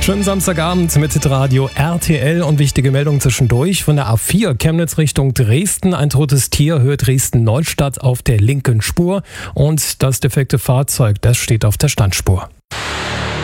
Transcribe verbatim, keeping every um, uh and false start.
Schönen Samstagabend mit Radio R T L und wichtige Meldung zwischendurch. Von der A vier Chemnitz Richtung Dresden. Ein totes Tier, Höhe Dresden-Neustadt auf der linken Spur. Und das defekte Fahrzeug, das steht auf der Standspur.